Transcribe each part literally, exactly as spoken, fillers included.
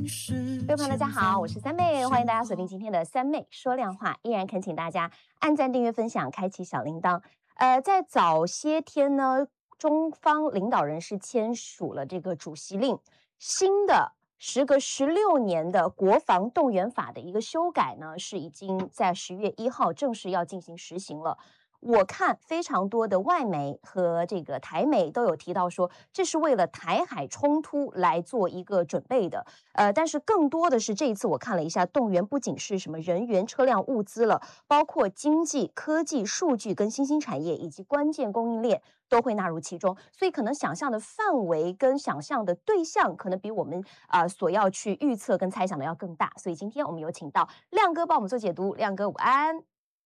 各位朋友，大家好，我是三妹，欢迎大家锁定今天的三妹说亮话，依然恳请大家按赞、订阅、分享，开启小铃铛。呃，在早些天呢，中方领导人是签署了这个主席令，新的时隔十六年的国防动员法的一个修改呢，是已经在十月一号正式要进行实行了。我看非常多的外媒和这个台媒都有提到说，这是为了台海冲突来做一个准备的。呃，但是更多的是这一次我看了一下，动员不仅是什么人员、车辆、物资了，包括经济、科技、数据跟新兴产业以及关键供应链都会纳入其中。所以可能想象的范围跟想象的对象，可能比我们啊、呃、所要去预测跟猜想的要更大。所以今天我们有请到亮哥帮我们做解读，亮哥午安。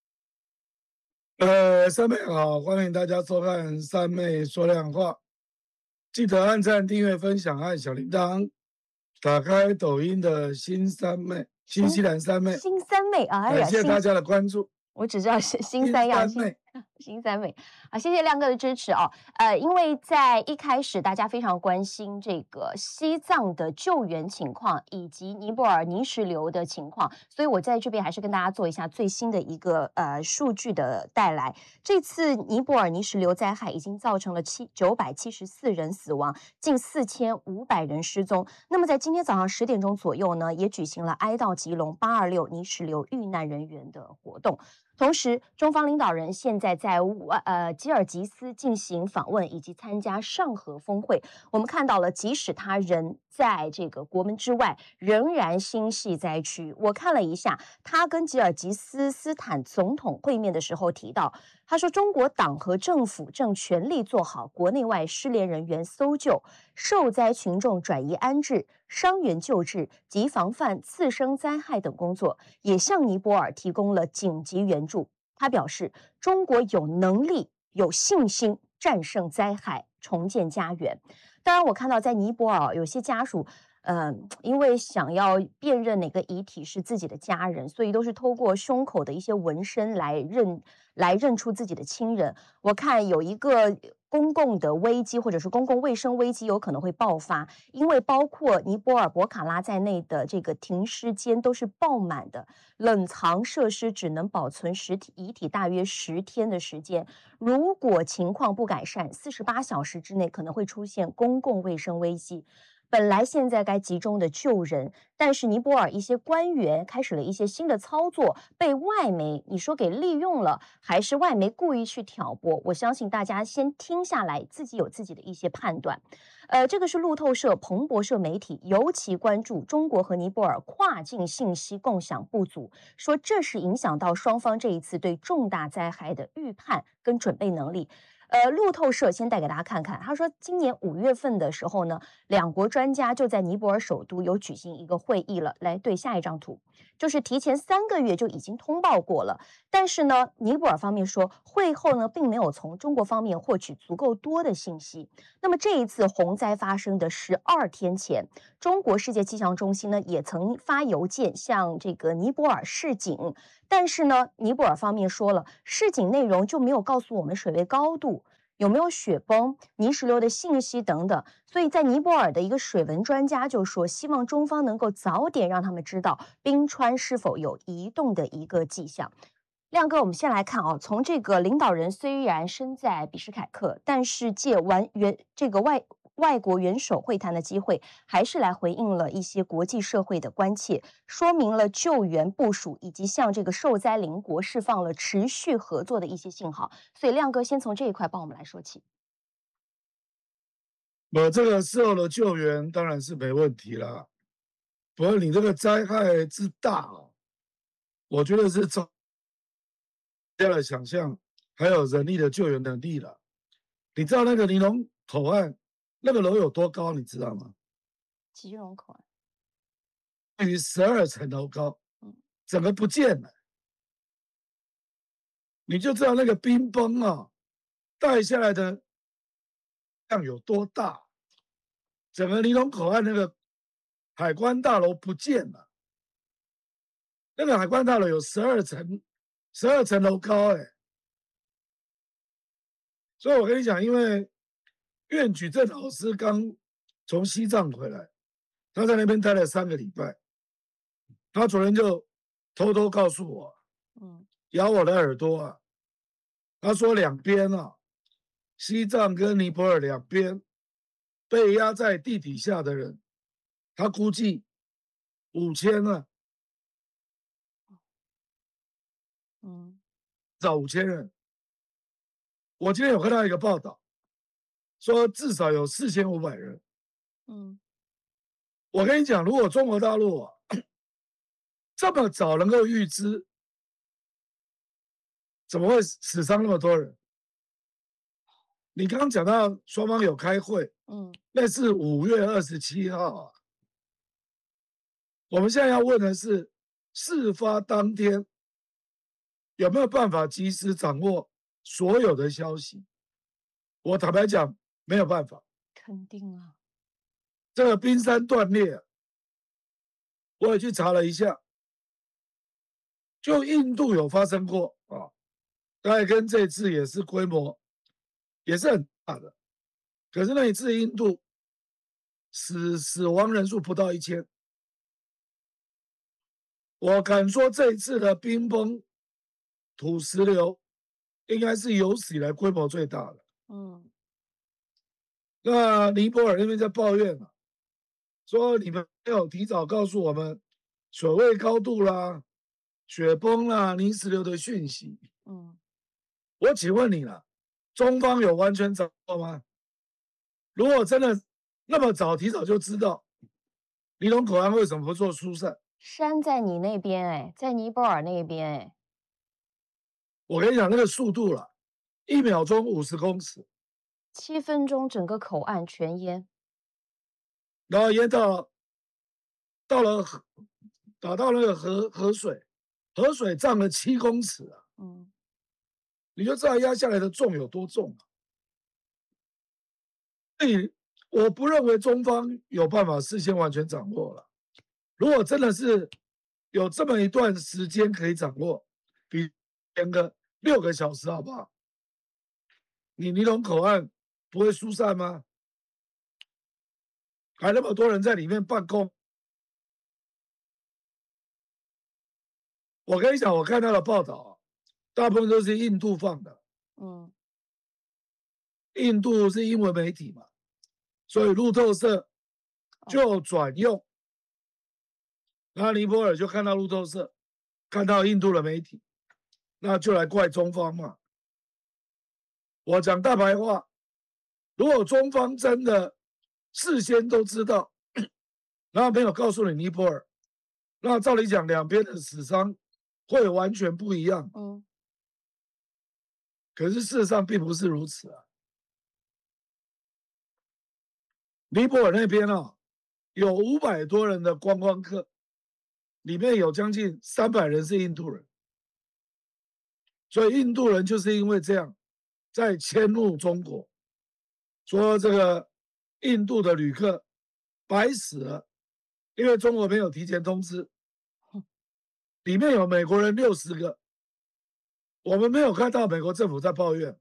呃，三妹好，欢迎大家收看三妹说亮话，记得按赞、订阅、分享，按小铃铛，打开抖音的新三妹、新西兰三妹， 新三妹，哎呀， 感谢大家的关注。 我只知道是新三样， 新三妹。 新三妹啊，谢谢亮哥的支持哦。呃，因为在一开始大家非常关心这个西藏的救援情况以及尼泊尔泥石流的情况，所以我在这边还是跟大家做一下最新的一个呃数据的带来。这次尼泊尔泥石流灾害已经造成了七九百七十四人死亡，近四千五百人失踪。那么在今天早上十点钟左右呢，也举行了哀悼吉隆八二六泥石流遇难人员的活动。同时，中方领导人现在在呃吉尔吉斯进行访问以及参加上合峰会。我们看到了，即使他人在这个国门之外，仍然心系灾区。我看了一下，他跟吉尔吉斯斯坦总统会面的时候提到，他说中国党和政府正全力做好国内外失联人员搜救、受灾群众转移安置、伤员救治及防范次生灾害等工作，也向尼泊尔提供了紧急援助。他表示，中国有能力、有信心战胜灾害，重建家园。当然，我看到在尼泊尔有些家属，呃，因为想要辨认哪个遗体是自己的家人，所以都是透过胸口的一些纹身来认来认出自己的亲人。我看有一个公共的危机或者是公共卫生危机有可能会爆发，因为包括尼泊尔博卡拉在内的这个停尸间都是爆满的，冷藏设施只能保存实体遗体大约十天的时间。如果情况不改善，四十八小时之内可能会出现公共卫生危机。本来现在该集中的救人，但是尼泊尔一些官员开始了一些新的操作，被外媒你说给利用了，还是外媒故意去挑拨？我相信大家先听下来，自己有自己的一些判断。呃，这个是路透社、彭博社媒体尤其关注中国和尼泊尔跨境信息共享不足，说这是影响到双方这一次对重大灾害的预判跟准备能力。呃，路透社先带给大家看看，他说，今年五月份的时候呢，两国专家就在尼泊尔首都有举行一个会议了。来对下一张图，就是提前三个月就已经通报过了，但是呢，尼泊尔方面说，会后呢并没有从中国方面获取足够多的信息。那么这一次洪灾发生的十二天前，中国世界气象中心呢也曾发邮件向这个尼泊尔示警，但是呢，尼泊尔方面说了，示警内容就没有告诉我们水位高度。有没有雪崩、泥石流的信息等等，所以在尼泊尔的一个水文专家就说，希望中方能够早点让他们知道冰川是否有移动的一个迹象。亮哥，我们先来看啊，从这个领导人虽然身在比什凯克，但是借完元这个外外国元首会谈的机会，还是来回应了一些国际社会的关切，说明了救援部署以及向这个受灾邻国释放了持续合作的一些信号。所以亮哥先从这一块帮我们来说起。 我这个事后的救援当然是没问题啦，不过你这个灾害之大，我觉得是超大家的想象，还有人力的救援能力了。你知道那个尼龙口岸那个楼有多高？你知道吗？ 吉隆口岸大于十二层楼高，整个不见了。你就知道那个冰崩啊，带下来的量有多大。整个尼龙口岸那个海关大楼不见了，那个海关大楼有十二层，十二层楼高哎、欸。所以我跟你讲，因为苑举正老师刚从西藏回来， 他在那边待了三个礼拜，他昨天就偷偷告诉我， 嗯咬我的耳朵啊，他说两边啊，西藏跟尼泊尔两边被压在地底下的人，他估计五千啊， 嗯找五千人。我今天有看到一个报道，说至少有四千五百人。 嗯我跟你讲，如果中国大陆啊这么早能够预知，怎么会死伤那么多人？你刚刚讲到双方有开会， 嗯那是五月二十七号啊。我们现在要问的是，事发当天有没有办法及时掌握所有的消息？我坦白讲，没有办法。 肯定啊， 这个冰山断裂，我也去查了一下，就印度有发生过啊，大概跟这次也是规模也是很大的，可是那一次印度死死亡人数不到一千，我敢说这一次的冰崩土石流应该是有史以来规模最大的。 嗯那尼泊尔那边在抱怨啊，说你们没有提早告诉我们水位高度啦、雪崩啦、泥石流的讯息。 嗯， 我请问你了，中方有完全掌握吗？如果真的那么早提早就知道，尼龙口岸为什么不做疏散？ 山在你那边哎，在尼泊尔那边哎， 我跟你讲，那个速度了，一秒钟五十公尺， 七分钟整个口岸全淹。 然后淹到到了河，打到那个河河水，河水涨了七公尺啊！ 嗯你就知道压下来的重有多重啊！所以我不认为中方有办法事先完全掌握了。如果真的是有这么一段时间可以掌握，比延个六个小时好不好？你尼龙口岸不会疏散吗？还那么多人在里面办公。我跟你讲，我看到的报道，大部分都是印度放的。 嗯印度是英文媒体嘛，所以路透社就转用。然后尼泊尔就看到路透社，看到印度的媒体，那就来怪中方嘛。我讲大白话，如果中方真的事先都知道，然后没有告诉你尼泊尔，那照理讲两边的死伤会完全不一样。 嗯可是事实上并不是如此啊。尼泊尔那边啊，有五百多人的观光客，里面有将近三百人是印度人，所以印度人就是因为这样，在迁怒中国，说这个印度的旅客白死了，因为中国没有提前通知，里面有美国人六十个，我们没有看到美国政府在抱怨，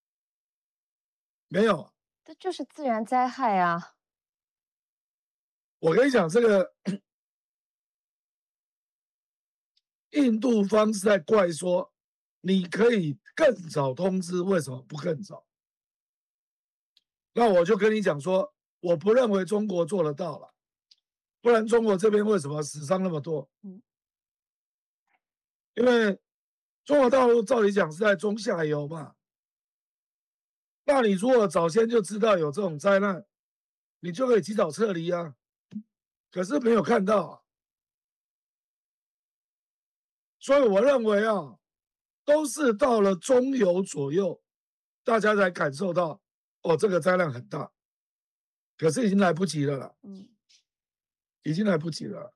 没有。 这就是自然灾害啊。 我跟你讲，这个印度方是在怪说，你可以更早通知，为什么不更早？那我就跟你讲说，我不认为中国做得到了，不然中国这边为什么死伤那么多？ 嗯因为中国大陆照理讲是在中下游嘛，那你如果早先就知道有这种灾难，你就可以及早撤离啊。可是没有看到啊，所以我认为啊，都是到了中游左右，大家才感受到哦，这个灾难很大，可是已经来不及了啦， 嗯， 已经来不及了。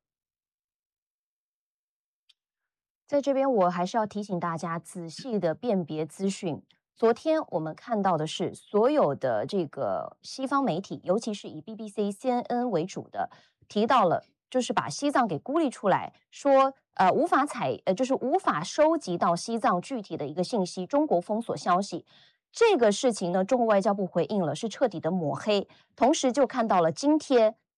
在这边我还是要提醒大家仔细的辨别资讯。昨天我们看到的是所有的这个西方媒体，尤其是以 B B C、C N N 为主的，提到了就是把西藏给孤立出来，说呃无法采呃就是无法收集到西藏具体的一个信息，中国封锁消息。这个事情呢，中国外交部回应了，是彻底的抹黑。同时就看到了今天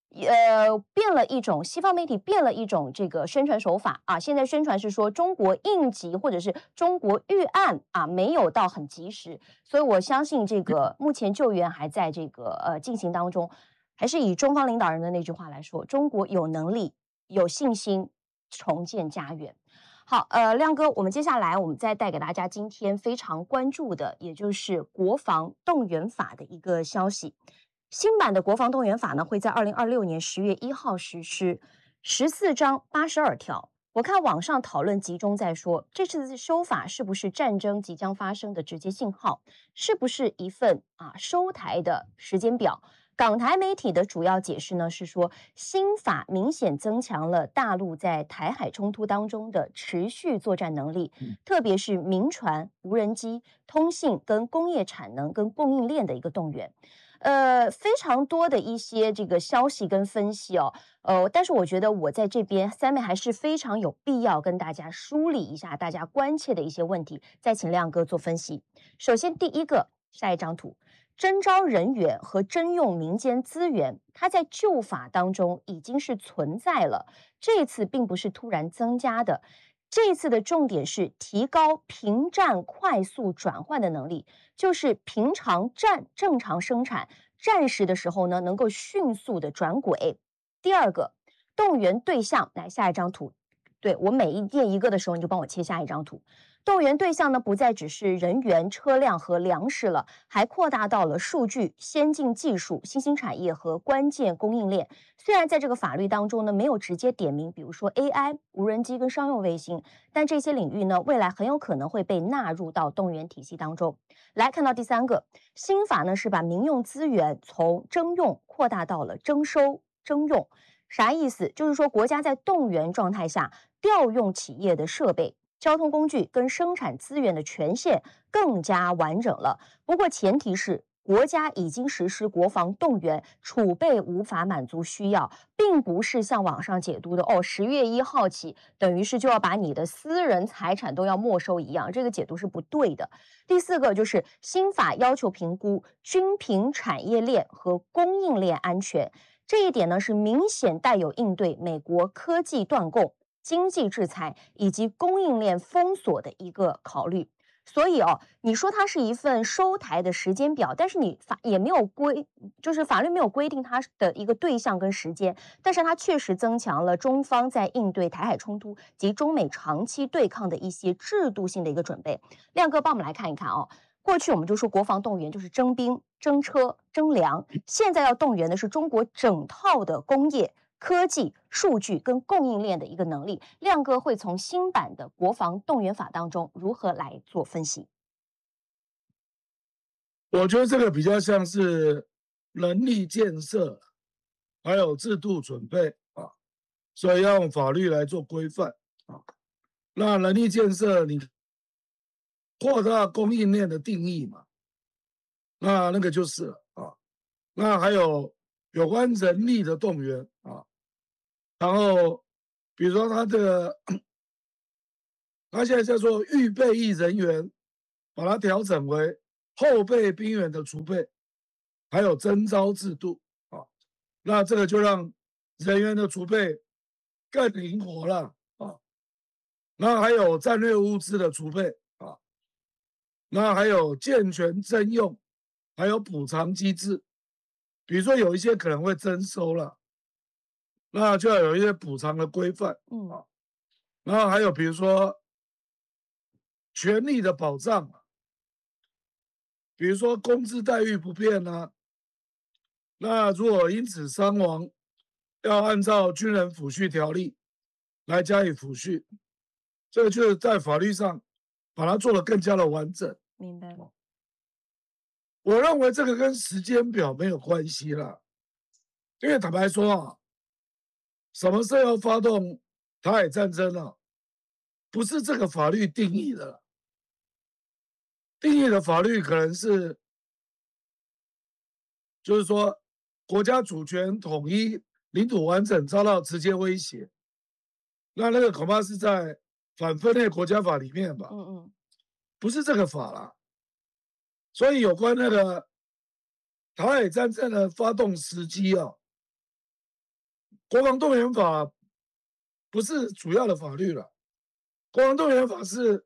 呃，变了一种西方媒体变了一种这个宣传手法啊，现在宣传是说中国应急或者是中国预案啊，没有到很及时，所以我相信这个目前救援还在这个呃进行当中，还是以中方领导人的那句话来说，中国有能力、有信心重建家园。好，呃，亮哥，我们接下来我们再带给大家今天非常关注的，也就是国防动员法的一个消息。新版的国防动员法呢，会在二零二六年十月一号实施，十四章八十二条。我看网上讨论集中在说，这次修法是不是战争即将发生的直接信号？是不是一份啊收台的时间表？港台媒体的主要解释呢是说，新法明显增强了大陆在台海冲突当中的持续作战能力，特别是民船、无人机、通信跟工业产能跟供应链的一个动员。呃，非常多的一些这个消息跟分析哦，呃，但是我觉得我在这边三妹还是非常有必要跟大家梳理一下大家关切的一些问题，再请亮哥做分析。首先，第一个，下一张图，征招人员和征用民间资源，它在旧法当中已经是存在了，这次并不是突然增加的。这一次的重点是提高平战快速转换的能力，就是平常战正常生产，战时的时候呢，能够迅速的转轨。第二个，动员对象，来下一张图，对我每一念一个的时候，你就帮我切下一张图。动员对象呢，不再只是人员、车辆和粮食了，还扩大到了数据、先进技术、新兴产业和关键供应链。虽然在这个法律当中呢，没有直接点名，比如说 A I、无人机跟商用卫星，但这些领域呢，未来很有可能会被纳入到动员体系当中。来看到第三个，新法呢是把民用资源从征用扩大到了征收、征用。啥意思？就是说国家在动员状态下调用企业的设备、交通工具跟生产资源的权限更加完整了。不过前提是国家已经实施国防动员，储备无法满足需要，并不是像网上解读的哦，十月一号起等于是就要把你的私人财产都要没收一样，这个解读是不对的。第四个就是新法要求评估军品产业链和供应链安全。这一点呢，是明显带有应对美国科技断供、经济制裁以及供应链封锁的一个考虑。所以哦，你说它是一份收台的时间表，但是你法也没有规，就是法律没有规定它的一个对象跟时间，但是它确实增强了中方在应对台海冲突及中美长期对抗的一些制度性的一个准备。亮哥，帮我们来看一看哦。过去我们就说国防动员就是征兵、征车、征粮，现在要动员的是中国整套的工业、科技、数据跟供应链的一个能力。亮哥会从新版的国防动员法当中如何来做分析？ 我觉得这个比较像是能力建设，还有制度准备啊，所以要用法律来做规范啊。那能力建设，你扩大供应链的定义嘛，那那个就是了啊。那还有有关人力的动员啊，然后比如说他这个，他现在叫做预备役人员，把它调整为后备兵员的储备，还有征招制度啊，那这个就让人员的储备更灵活了啊。那还有战略物资的储备啊，那还有健全征用，还有补偿机制。比如说有一些可能会征收了，那就要有一些补偿的规范啊。然后还有比如说权利的保障，比如说工资待遇不变呢，那如果因此伤亡，要按照军人抚恤条例来加以抚恤，这个就是在法律上把它做得更加的完整。 明白了。 我认为这个跟时间表没有关系啦，因为坦白说啊，什么时候要发动台海战争啊，不是这个法律定义的，定义的法律可能是，就是说国家主权统一、领土完整遭到直接威胁，那那个恐怕是在反分裂国家法里面吧， 嗯嗯， 不是这个法啦。所以有关那个台海战争的发动时机啊， 国防动员法不是主要的法律了，国防动员法是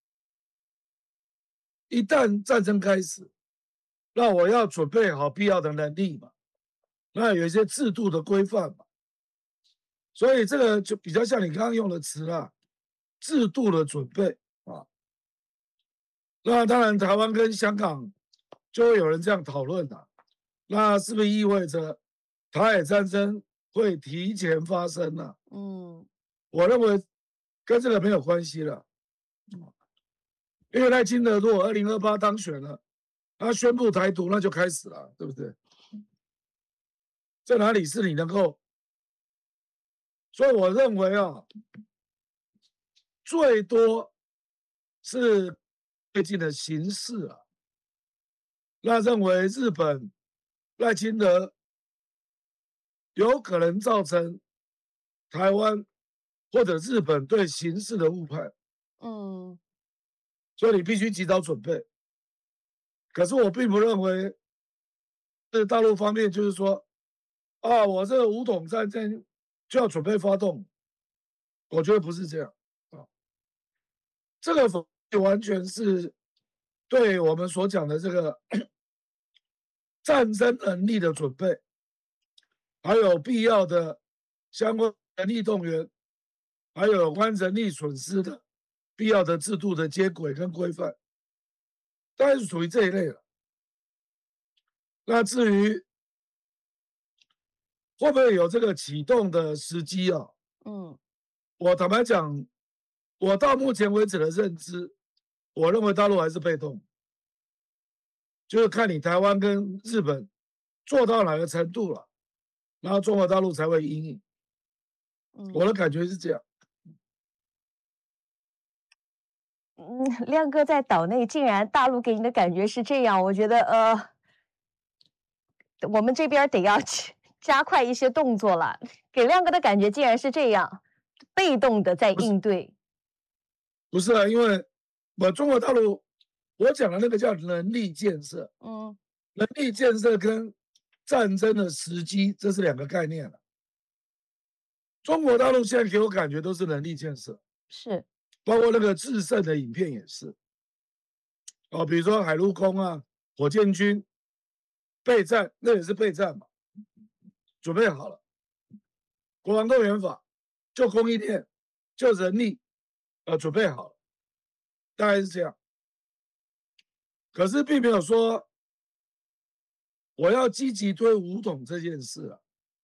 一旦战争开始，那我要准备好必要的能力嘛，那有一些制度的规范嘛，所以这个就比较像你刚刚用的词啦，制度的准备啊。那当然，台湾跟香港就会有人这样讨论的，那是不是意味着台海战争会提前发生呢？ 嗯， 我认为跟这个没有关系了，因为赖清德如果二零二八当选了，他宣布台独，那就开始了，对不对？这哪里是你能够？所以我认为啊，最多是最近的形势啊，那认为日本赖清德有可能造成台湾或者日本对形势的误判， 嗯， 所以你必须及早准备。可是我并不认为，这大陆方面就是说，啊，我这个武统战争就要准备发动，我觉得不是这样啊。这个完全是对我们所讲的这个战争能力的准备，还有必要的相关人力动员，还有有关人力损失的必要的制度的接轨跟规范，大概是属于这一类的。那至于会不会有这个启动的时机啊？ 嗯， 我坦白讲，我到目前为止的认知，我认为大陆还是被动，就是看你台湾跟日本做到哪个程度了，然后中国大陆才会因应。 嗯， 我的感觉是这样。 嗯，亮哥在岛内竟然大陆给你的感觉是这样，我觉得呃，我们这边得要去加快一些动作了。给亮哥的感觉竟然是这样，被动的在不是应对。 不是啊，因为我中国大陆，我讲的那个叫能力建设， 嗯， 能力建设跟战争的时机，这是两个概念了。中国大陆现在给我感觉都是能力建设， 是， 包括那个制胜的影片也是。哦，比如说海陆空啊，火箭军备战，那也是备战嘛，准备好了。国防动员法就供应链，就人力，呃，准备好了，大概是这样。可是并没有说我要积极推武统这件事啊，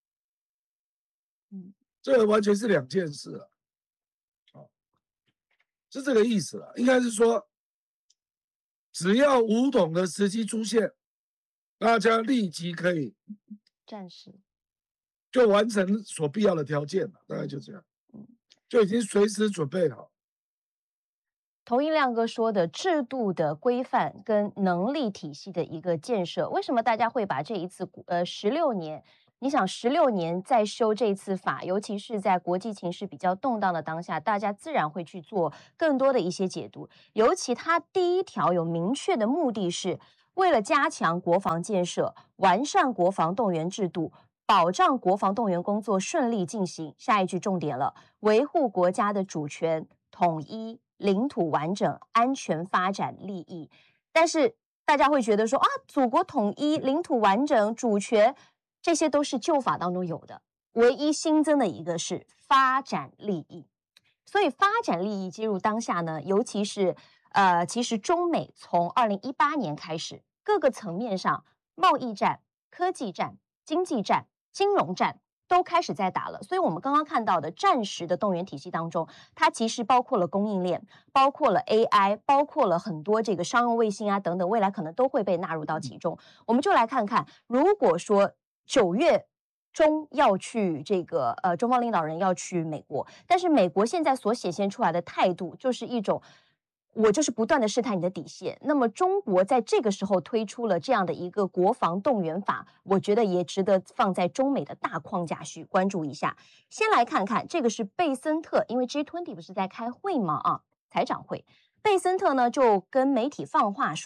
嗯， 这个完全是两件事啊，哦，是这个意思了。应该是说，只要武统的时机出现，大家立即可以战士， 就完成所必要的条件了，大概就这样， 嗯。 就已经随时准备好。 同意亮哥说的制度的规范跟能力体系的一个建设，为什么大家会把这一次呃十六年？你想十六年再修这一次法，尤其是在国际情势比较动荡的当下，大家自然会去做更多的一些解读。尤其它第一条有明确的目的是为了加强国防建设，完善国防动员制度，保障国防动员工作顺利进行。下一句重点了，维护国家的主权、统一、领土完整、安全发展利益。但是大家会觉得说啊，祖国统一、领土完整、主权，这些都是旧法当中有的，唯一新增的一个是发展利益。所以发展利益进入当下呢，尤其是呃，其实中美从二零一八年开始，各个层面上，贸易战、科技战、经济战、金融战都开始在打了。所以我们刚刚看到的战时的动员体系当中，它其实包括了供应链，包括了 A I， 包括了很多这个商用卫星啊等等，未来可能都会被纳入到其中。我们就来看看，如果说九月中要去这个呃，中方领导人要去美国，但是美国现在所显现出来的态度就是一种，我就是不断的试探你的底线。那么中国在这个时候推出了这样的一个国防动员法，我觉得也值得放在中美的大框架去关注一下。先来看看这个是贝森特，因为 G 二十 不是在开会吗？啊，财长会。贝森特呢就跟媒体放话说，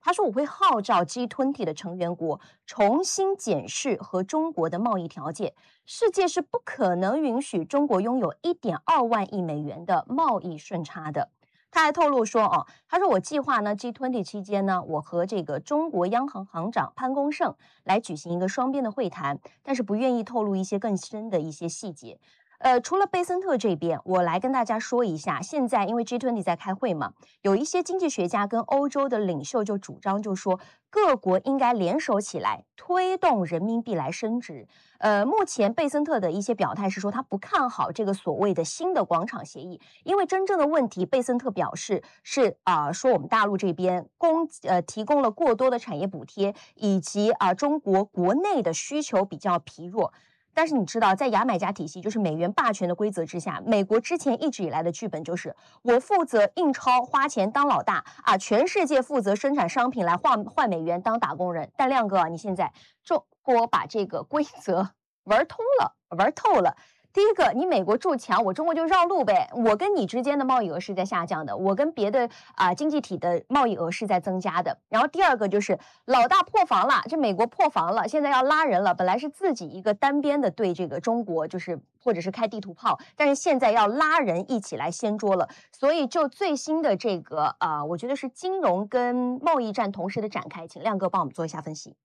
他说我会号召 G 二十 的成员国重新检视和中国的贸易条件，世界是不可能允许中国拥有一点二万亿美元的贸易顺差的。他还透露说，哦，他说我计划呢 G 二十 期间呢，我和这个中国央行行长潘功胜来举行一个双边的会谈，但是不愿意透露一些更深的一些细节。呃，除了贝森特这边，我来跟大家说一下，现在因为 G 二十 在开会嘛，有一些经济学家跟欧洲的领袖就主张，就说各国应该联手起来推动人民币来升值。呃，目前贝森特的一些表态是说，他不看好这个所谓的新的广场协议，因为真正的问题，贝森特表示是啊、呃说我们大陆这边供呃提供了过多的产业补贴，以及啊、呃中国国内的需求比较疲弱。但是你知道，在牙买加体系，就是美元霸权的规则之下，美国之前一直以来的剧本就是我负责印钞、花钱当老大啊，全世界负责生产商品来换换美元当打工人。但亮哥啊，你现在中国把这个规则玩通了，玩透了。第一个，你美国筑墙，我中国就绕路呗。我跟你之间的贸易额是在下降的，我跟别的啊、经济体的贸易额是在增加的。然后第二个就是老大破防了，这美国破防了，现在要拉人了。本来是自己一个单边的对这个中国，就是或者是开地图炮，但是现在要拉人一起来掀桌了。所以就最新的这个啊、我觉得是金融跟贸易战同时的展开，请亮哥帮我们做一下分析。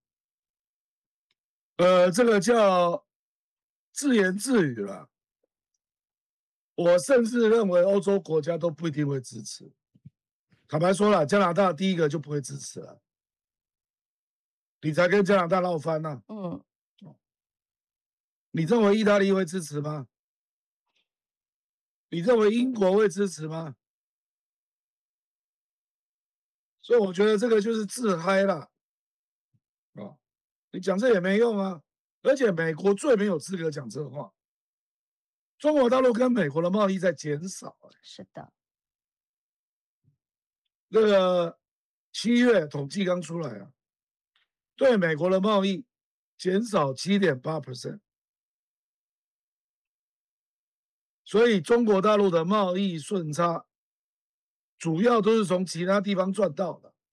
呃，这个叫自言自语了。我甚至认为欧洲国家都不一定会支持。坦白说了，加拿大第一个就不会支持了，你才跟加拿大闹翻呢、 嗯， 你认为意大利会支持吗？你认为英国会支持吗？所以我觉得这个就是自嗨了啊！你讲这也没用啊，而且美国最没有资格讲这话。中国大陆跟美国的贸易在减少， 是的， 那个七月统计刚出来啊，对美国的贸易减少七点八 percent，所以中国大陆的贸易顺差主要都是从其他地方赚到的，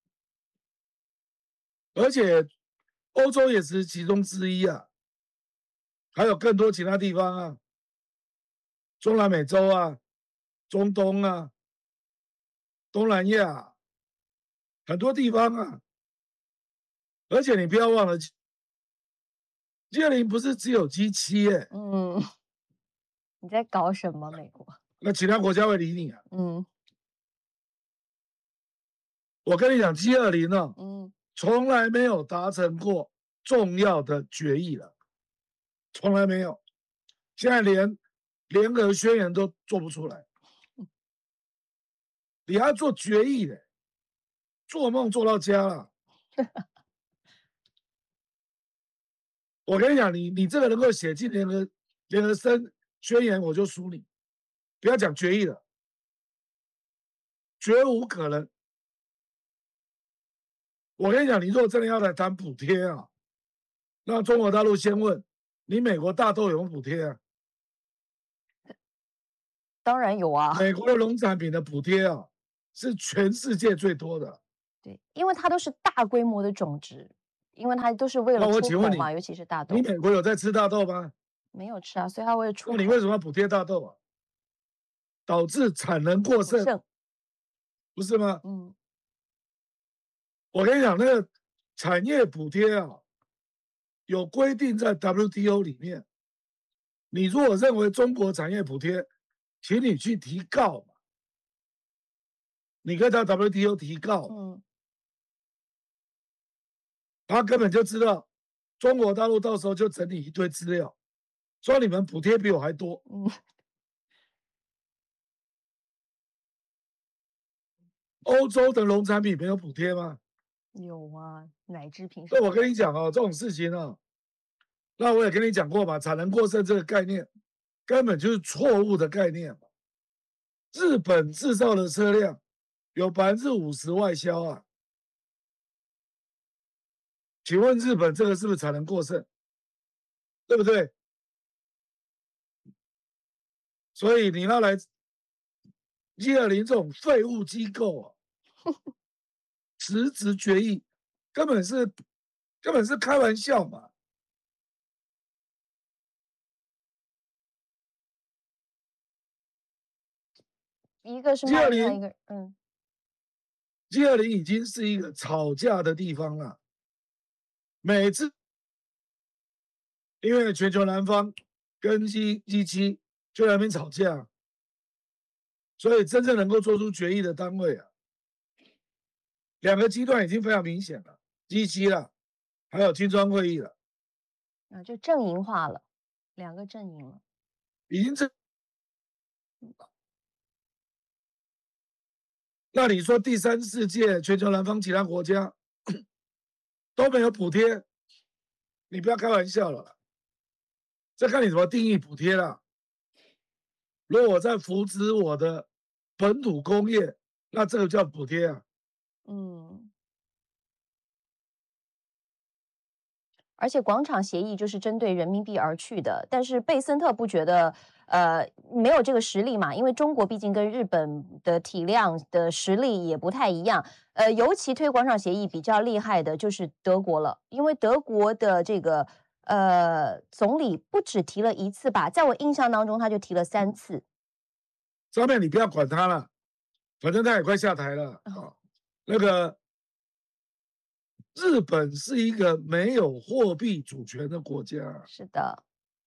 而且欧洲也是其中之一啊，还有更多其他地方啊，中南美洲啊、中东啊、东南亚很多地方啊，而且你不要忘了，G 二十不是只有 G 七耶， 嗯，你在搞什么，美国？ 那其他国家会理你啊？ 嗯我跟你讲，G 二十呢， 嗯， 从来没有达成过重要的决议了，从来没有。现在连联合宣言都做不出来，你还要做决议的，做梦做到家了。我跟你讲，你你这个能够写进联合联合声宣言，我就输你。不要讲决议了，绝无可能。我跟你讲，你如果真的要来谈补贴啊，那中国大陆先问你，美国大豆有没有补贴啊？ 当然有啊。 美国的农产品的补贴啊，是全世界最多的。 对，因为它都是大规模的种植，因为它都是为了那我请问你， 出口嘛，尤其是大豆。 你美国有在吃大豆吗？ 没有吃啊，所以它为了出那口。 你为什么要补贴大豆啊？导致产能过剩， 不剩， 不是吗？ 嗯我跟你讲，那个产业补贴啊，有规定在 W T O 里面。你如果认为中国产业补贴，请你去提告嘛。你可以到 W T O 提告， 嗯， 他根本就知道中国大陆到时候就整理一堆资料，说你们补贴比我还多。 嗯， 欧洲的农产品没有补贴吗？ 有啊，奶制品所以我什么的。 跟你讲哦，这种事情啊，那我也跟你讲过嘛，产能过剩这个概念根本就是错误的概念嘛。日本制造的车辆有百分之五十外销啊，请问日本这个是不是产能过剩？对不对？所以你要来 G 二十这种废物机构啊， 辞职决议，根本是根本是开玩笑嘛。 一个是 G 卖， 二零另外一个嗯。 G 二零已经是一个吵架的地方了，每次因为全球南方跟 G G 七就在那边吵架，所以真正能够做出决议的单位啊，两个极端已经非常明显了 ，G 七了，还有金砖会议了， 啊，就阵营化了，两个阵营了。 已经这。那你说第三世界全球南方其他国家都没有补贴，你不要开玩笑了啦，这看你怎么定义补贴啦。如果我在扶植我的本土工业，那这个叫补贴啊。 嗯。而且广场协议就是针对人民币而去的，但是贝森特不觉得，呃，没有这个实力嘛，因为中国毕竟跟日本的体量的实力也不太一样，呃，尤其推广场协议比较厉害的就是德国了，因为德国的这个呃总理不只提了一次吧，在我印象当中他就提了三次。 上面你不要管他了，反正他也快下台了啊、哦。那个日本是一个没有货币主权的国家， 是的。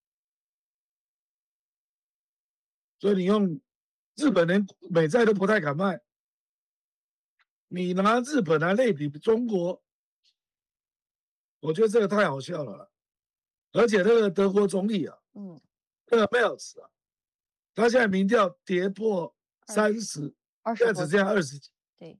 所以你用日本连美债都不太敢卖，你拿日本来类比中国，我觉得这个太好笑了啦。而且那个德国总理啊， 嗯， 那个 Merz 啊，他现在民调跌破三十，现在只剩下二十几， 对，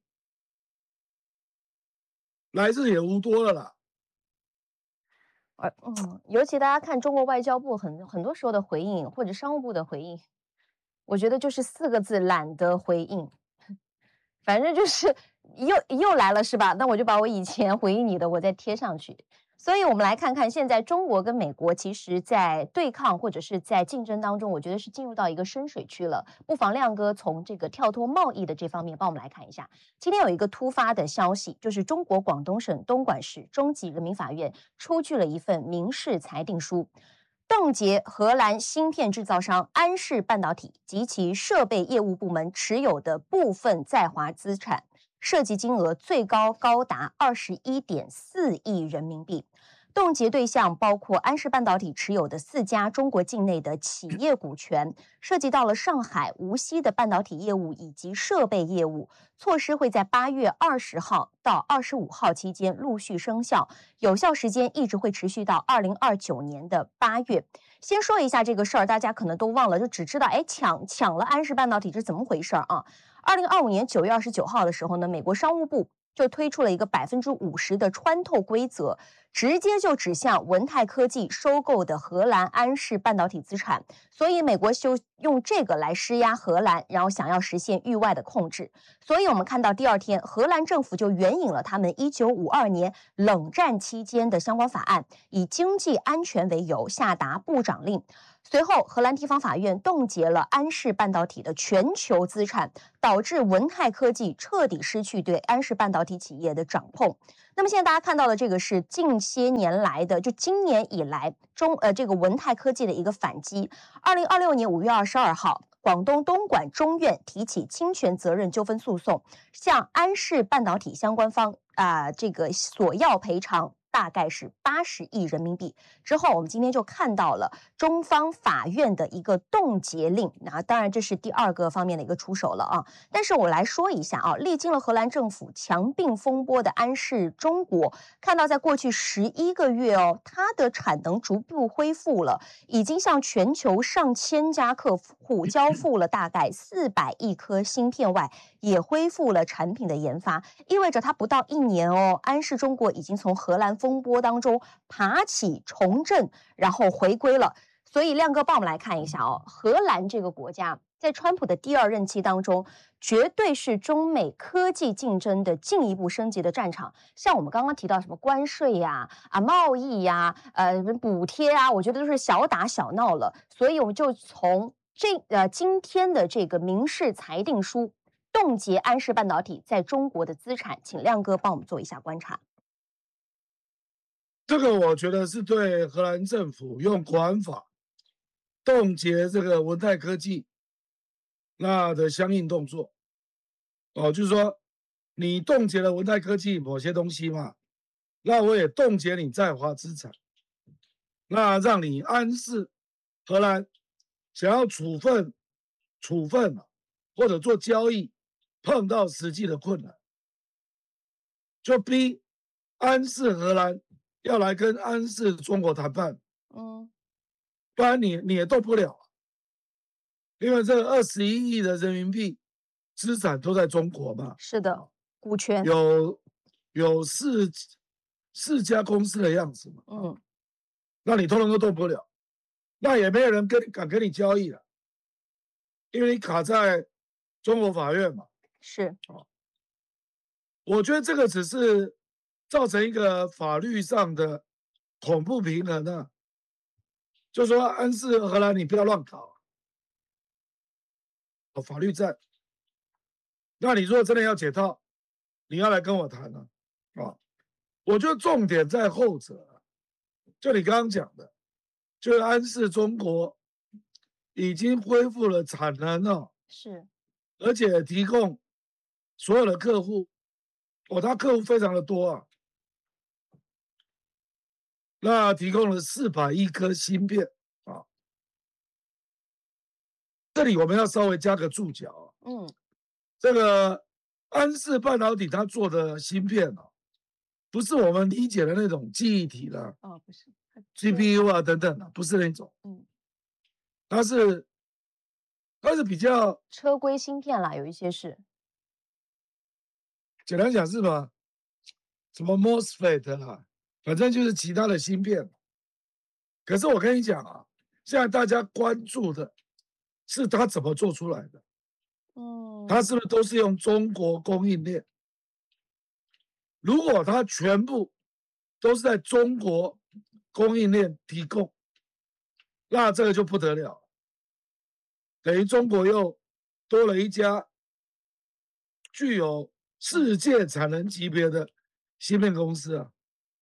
来日也无多了啦。 而嗯，尤其大家看中国外交部很很多时候的回应，或者商务部的回应，我觉得就是四个字：懒得回应。反正就是又又来了是吧？那我就把我以前回应你的我再贴上去。所以我们来看看现在中国跟美国其实在对抗或者是在竞争当中，我觉得是进入到一个深水区了。不妨亮哥从这个跳脱贸易的这方面帮我们来看一下。今天有一个突发的消息，就是中国广东省东莞市中级人民法院出具了一份民事裁定书，冻结荷兰芯片制造商安氏半导体及其设备业务部门持有的部分在华资产，涉及金额最高高达二十一点四亿人民币。冻结对象包括安氏半导体持有的四家中国境内的企业股权，涉及到了上海、无锡的半导体业务以及设备业务。措施会在八月二十号到二十五号期间陆续生效，有效时间一直会持续到二零二九年的八月。先说一下这个事儿，大家可能都忘了，就只知道哎抢抢了安氏半导体是怎么回事啊？二零二五年九月二十九号的时候呢，美国商务部就推出了一个百分之五十的穿透规则，直接就指向文泰科技收购的荷兰安氏半导体资产，所以美国就用这个来施压荷兰，然后想要实现域外的控制。所以我们看到第二天，荷兰政府就援引了他们一九五二年冷战期间的相关法案，以经济安全为由下达部长令。随后，荷兰地方法院冻结了安氏半导体的全球资产，导致文泰科技彻底失去对安氏半导体企业的掌控。那么现在大家看到的这个是近些年来的，就今年以来中呃这个文泰科技的一个反击。二零二六年五月二十二号，广东东莞中院提起侵权责任纠纷诉讼，向安氏半导体相关方啊、呃、这个索要赔偿。大概是八十亿人民币。之后，我们今天就看到了中方法院的一个冻结令。那当然，这是第二个方面的一个出手了啊。但是我来说一下啊，历经了荷兰政府强并风波的安氏中国，看到在过去十一个月哦，它的产能逐步恢复了，已经向全球上千家客户交付了大概四百亿颗芯片外，也恢复了产品的研发，意味着它不到一年哦，安氏中国已经从荷兰风波当中爬起重振，然后回归了。所以亮哥帮我们来看一下哦，荷兰这个国家在川普的第二任期当中，绝对是中美科技竞争的进一步升级的战场。像我们刚刚提到什么关税呀、啊贸易呀、呃补贴啊，我觉得都是小打小闹了。所以我们就从这呃今天的这个民事裁定书。 冻结安氏半导体在中国的资产，请亮哥帮我们做一下观察。 这个我觉得是对荷兰政府用国安法冻结这个文泰科技那的相应动作。哦，就是说你冻结了文泰科技某些东西嘛，那我也冻结你在华资产，那让你安氏荷兰想要处分、处分或者做交易，碰到实际的困难，就逼安氏荷兰要来跟安氏中国谈判， 嗯， 不然你你也动不了，因为这个二十一亿的人民币资产都在中国嘛。 是的，股权有有四四家公司的样子嘛。 嗯， 那你通通都动不了，那也没有人跟敢跟你交易了，因为你卡在中国法院嘛。 是， 我觉得这个只是造成一个法律上的恐怖平衡啊，就说安氏荷兰你不要乱搞，哦，法律战。那你如果真的要解套，你要来跟我谈啊，啊，我觉得重点在后者，就你刚刚讲的，就是安氏中国已经恢复了产能哦， 是， 而且提供所有的客户，哦，他客户非常的多啊，那提供了四百亿颗芯片啊，这里我们要稍微加个注脚啊， 嗯， 这个安氏半导体它做的芯片啊，不是我们理解的那种记忆体啦、 哦，不是 G P U 啊等等的，不是那种， 嗯， 它是它是比较车规芯片啦，有一些是， 简单讲是吧？什么 MOSFET 啦，反正就是其他的芯片。可是我跟你讲啊，现在大家关注的是它怎么做出来的， 嗯， 它是不是都是用中国供应链？如果它全部都是在中国供应链提供，那这个就不得了，等于中国又多了一家具有世界产能级别的芯片公司啊，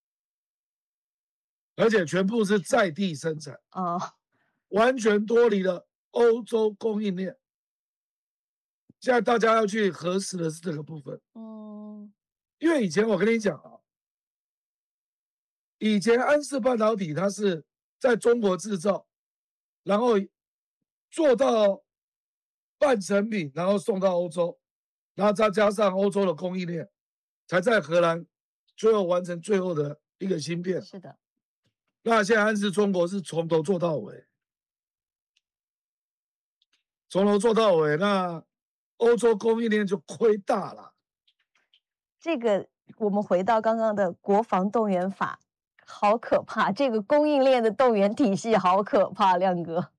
而且全部是在地生产， 啊， 完全脱离了欧洲供应链。现在大家要去核实的是这个部分， 嗯， 因为以前我跟你讲啊，以前安氏半导体它是在中国制造，然后做到半成品，然后送到欧洲，然后再加上欧洲的供应链，才在荷兰最后完成最后的一个芯片。 是的， 那现在安氏中国是从头做到尾，从头做到尾，那欧洲供应链就亏大了。 这个我们回到刚刚的国防动员法，好可怕！这个供应链的动员体系好可怕，亮哥。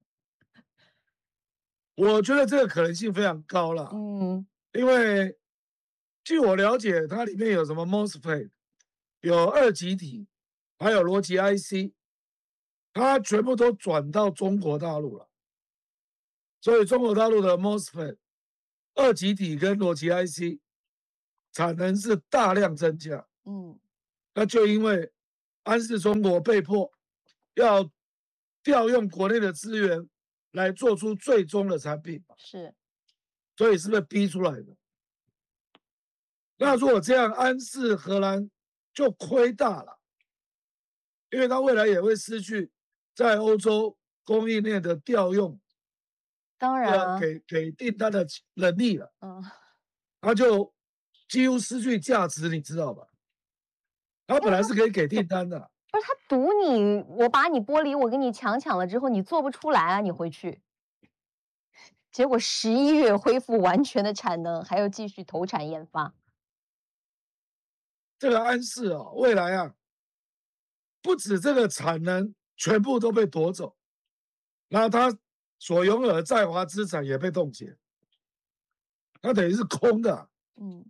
我觉得这个可能性非常高了， 嗯， 因为据我了解，它里面有什么 MOSFET， 有二极体，还有逻辑 I C， 它全部都转到中国大陆了，所以中国大陆的 MOSFET、二极体跟逻辑 I C 产能是大量增加。 嗯， 那就因为安氏中国被迫要调用国内的资源来做出最终的产品， 是， 所以是被逼出来的。那如果这样，安氏荷兰就亏大了，因为它未来也会失去在欧洲供应链的调用， 当然啊， 给给订单的能力了， 嗯， 它就几乎失去价值，你知道吧？它本来是可以给订单的， 不是他赌你，我把你玻璃我给你强抢了之后，你做不出来啊，你回去。结果十一月恢复完全的产能，还要继续投产研发。 这个安氏啊，未来啊，不止这个产能全部都被夺走，然后它所拥有的在华资产也被冻结，它等于是空的。 嗯，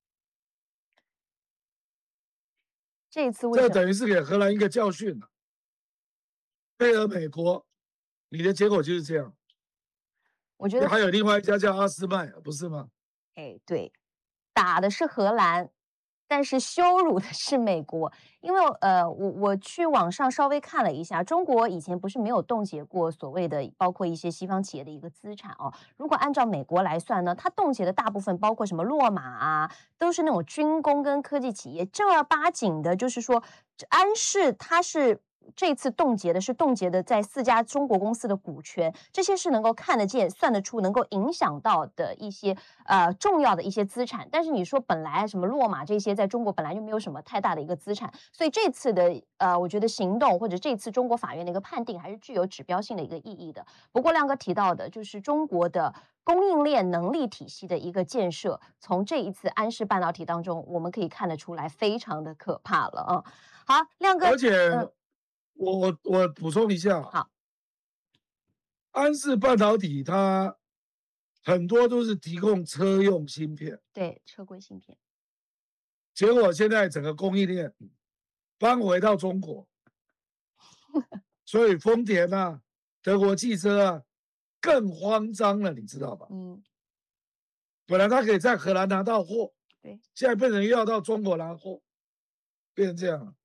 这一次为这什么？ 等于是给荷兰一个教训了。配合美国，你的结果就是这样。 我觉得还有另外一家叫阿斯麦，不是吗？ 哎，对，打的是荷兰，但是羞辱的是美国。因为呃，我我去网上稍微看了一下，中国以前不是没有冻结过所谓的包括一些西方企业的一个资产哦。如果按照美国来算呢，它冻结的大部分包括什么洛马啊，都是那种军工跟科技企业，正儿八经的，就是说安氏它是。这次冻结的是冻结的在四家中国公司的股权，这些是能够看得见、算得出、能够影响到的一些呃重要的一些资产。但是你说本来什么洛马这些在中国本来就没有什么太大的一个资产，所以这次的呃，我觉得行动或者这次中国法院的一个判定还是具有指标性的一个意义的。不过亮哥提到的就是中国的供应链能力体系的一个建设，从这一次安氏半导体当中，我们可以看得出来，非常的可怕了啊。好，亮哥， 而且嗯， 我我我补充一下， 好， 安氏半导体它很多都是提供车用芯片， 对，车规芯片， 结果现在整个供应链搬回到中国，所以丰田啊、德国汽车啊更慌张了，你知道吧？ 嗯， 本来他可以在荷兰拿到货， 对。 现在变成又要到中国拿货，变成这样了。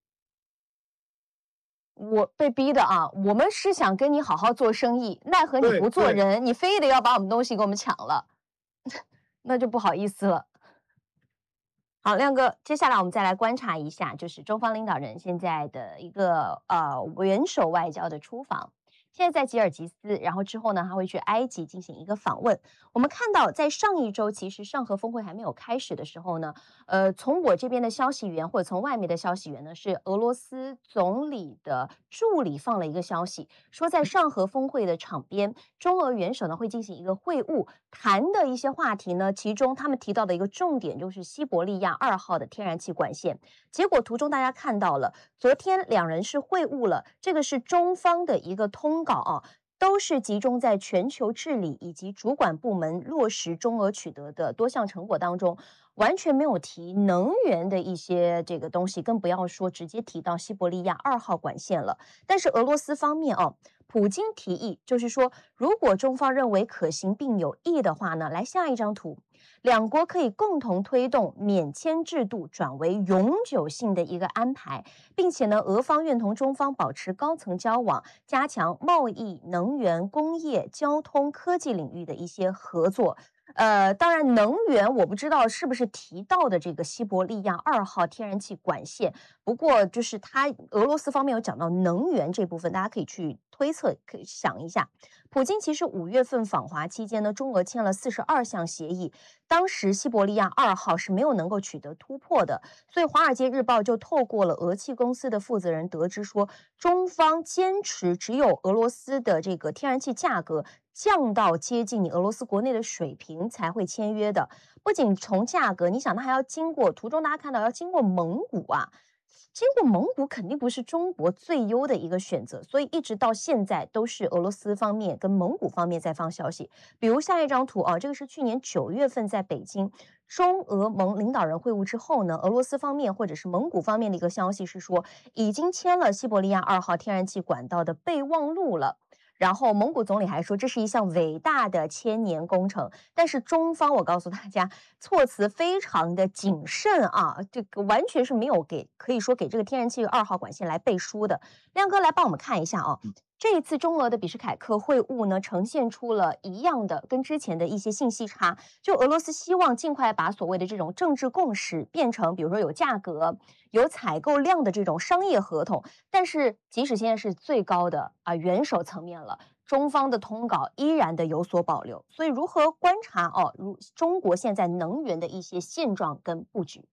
我被逼的啊，我们是想跟你好好做生意，奈何你对不做对， 人，你非得要把我们东西给我们抢了，那就不好意思了。好，亮哥，接下来我们再来观察一下，就是中方领导人现在的一个呃元首外交的出访。现在在吉尔吉斯，然后之后呢，他会去埃及进行一个访问。我们看到，在上一周，其实上合峰会还没有开始的时候呢，呃，从我这边的消息源或者从外面的消息源呢，是俄罗斯总理的助理放了一个消息，说在上合峰会的场边，中俄元首呢会进行一个会晤，谈的一些话题呢，其中他们提到的一个重点就是西伯利亚二号的天然气管线。结果图中大家看到了，昨天两人是会晤了，这个是中方的一个通稿啊。都是集中在全球治理以及主管部门落实中俄取得的多项成果当中，完全没有提能源的一些这个东西，更不要说直接提到西伯利亚二号管线了。但是俄罗斯方面哦，普京提议就是说，如果中方认为可行并有益的话呢，来下一张图，两国可以共同推动免签制度转为永久性的一个安排，并且呢，俄方愿同中方保持高层交往，加强贸易、能源、工业、交通、科技领域的一些合作。呃，当然，能源我不知道是不是提到的这个西伯利亚二号天然气管线，不过就是它俄罗斯方面有讲到能源这部分，大家可以去推测，可以想一下。普京其实五月份访华期间呢，中俄签了四十二项协议，当时西伯利亚二号是没有能够取得突破的，所以《华尔街日报》就透过了俄气公司的负责人得知说，中方坚持只有俄罗斯的这个天然气价格降到接近你俄罗斯国内的水平才会签约的。不仅从价格，你想它还要经过图中大家看到要经过蒙古啊，经过蒙古肯定不是中国最优的一个选择，所以一直到现在都是俄罗斯方面跟蒙古方面在放消息。比如下一张图啊，这个是去年九月份在北京中俄蒙领导人会晤之后呢，俄罗斯方面或者是蒙古方面的一个消息是说，已经签了西伯利亚二号天然气管道的备忘录了。然后蒙古总理还说这是一项伟大的千年工程，但是中方我告诉大家，措辞非常的谨慎啊，这个完全是没有给可以说给这个天然气二号管线来背书的。亮哥来帮我们看一下啊，这一次中俄的比什凯克会晤呢，呈现出了一样的跟之前的一些信息差，就俄罗斯希望尽快把所谓的这种政治共识变成，比如说有价格、有采购量的这种商业合同，但是即使现在是最高的啊元首层面了。中方的通稿依然的有所保留，所以如何观察哦？如中国现在能源的一些现状跟布局？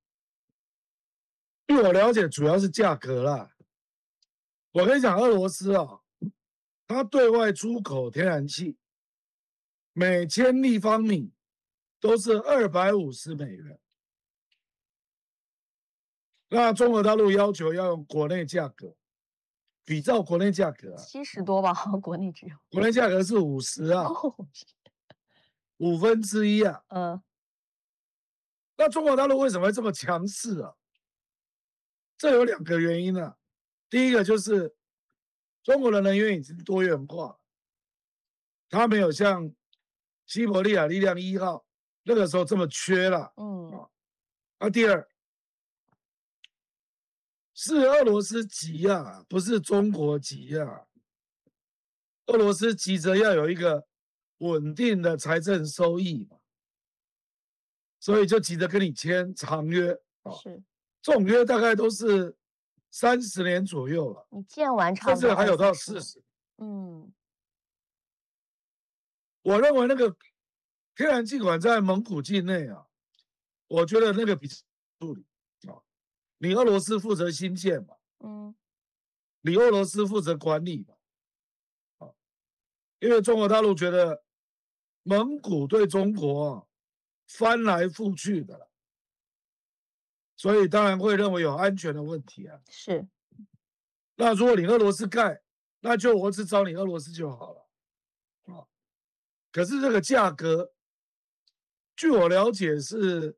据我了解，主要是价格啦。我跟你讲，俄罗斯啊，它对外出口天然气，每千立方米都是二百五十美元。那中国大陆要求要用国内价格，比照国内价格啊， 七十多吧，国内只有国内价格是五十啊， 哦， 五分之一啊。 嗯那中国大陆为什么会这么强势啊？这有两个原因啊。第一个就是中国的能源已经多元化，它没有像西伯利亚力量一号那个时候这么缺了。 嗯， 啊，啊第二是俄罗斯急啊，不是中国急啊。俄罗斯急着要有一个稳定的财政收益嘛，所以就急着跟你签长约啊。 是这种约大概都是三十年左右了， 你建完差甚不多至还有到二三十年。 四十。 嗯我认为那个天然气管在蒙古境内啊，我觉得那个比处理啊，你俄罗斯负责新建嘛， 嗯你俄罗斯负责管理嘛，啊，因为中国大陆觉得蒙古对中国啊翻来覆去的了，所以当然会认为有安全的问题啊。 是那如果你俄罗斯盖，那就我只找你俄罗斯就好了啊。可是这个价格，据我了解是，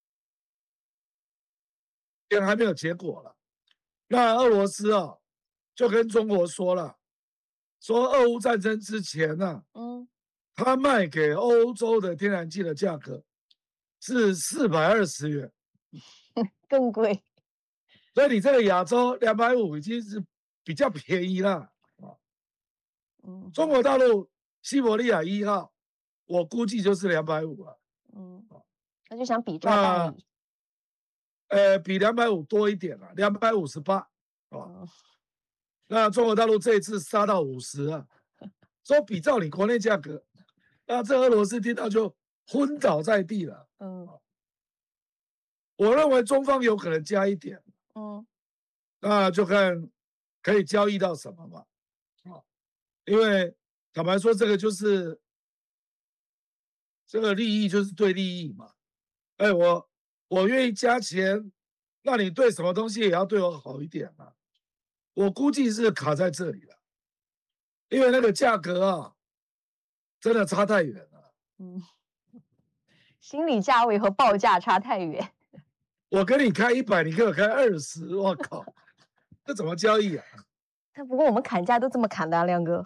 现在还没有结果了。那俄罗斯啊，就跟中国说了，说俄乌战争之前呢、啊， 嗯他卖给欧洲的天然气的价格是四百二十元， 更贵。 所以你这个亚洲两百五已经是比较便宜了啊。 嗯中国大陆西伯利亚一号，我估计就是两百五了。 嗯，那就想比照那办理。 呃，比两百五多一点了，两百五十八啊。 嗯那中国大陆这一次杀到五十啊，说比照你国内价格，那这俄罗斯听到就昏倒在地了。 嗯我认为中方有可能加一点， 嗯那就看可以交易到什么嘛。啊，因为坦白说，这个就是这个利益就是对利益嘛。哎，我我愿意加钱，那你对什么东西也要对我好一点嘛。我估计是卡在这里了，因为那个价格啊，真的差太远了。 嗯，心理价位和报价差太远。 我跟你开一百，你给我开二十，我靠，这怎么交易啊？ 但不过我们砍价都这么砍的啊，亮哥。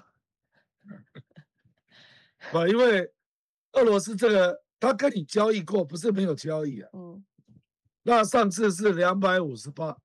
不，因为俄罗斯这个他跟你交易过，不是没有交易啊。 嗯那上次是两百五十八，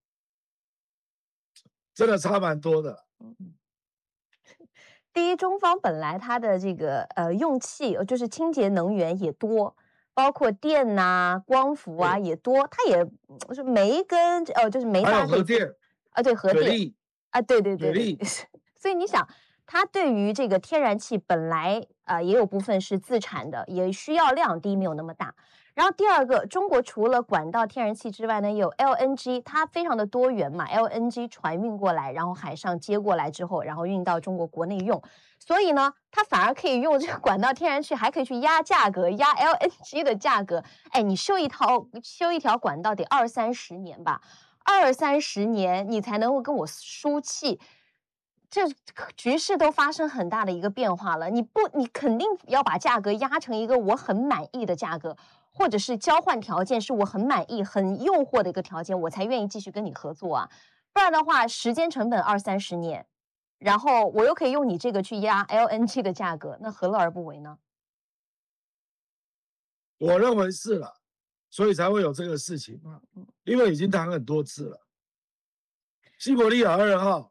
真的差蛮多的。 嗯。第一，中方本来它的这个呃用气，呃就是清洁能源也多，包括电呐、光伏啊对， 也多，它也就是煤跟呃就是煤还有大家可以自核电、 啊对核电水利、 啊对对对对， 水利， 所以你想，它对于这个天然气本来啊、呃也有部分是自产的，也需要量低没有那么大。然后第二个，中国除了管道天然气之外呢，有 L N G，它非常的多元嘛，L N G 船运过来，然后海上接过来之后，然后运到中国国内用，所以呢，它反而可以用这个管道天然气，还可以去压价格，压 L N G 的价格。哎，你修一条修一条管道得二三十年吧，二三十年你才能够跟我输气。这局势都发生很大的一个变化了，你不，你肯定要把价格压成一个我很满意的价格，或者是交换条件是我很满意、很诱惑的一个条件，我才愿意继续跟你合作啊。不然的话，时间成本二三十年，然后我又可以用你这个去压 L N G 的价格，那何乐而不为呢？ 我认为是了，所以才会有这个事情嘛。因为已经谈很多次了，西伯利亚二号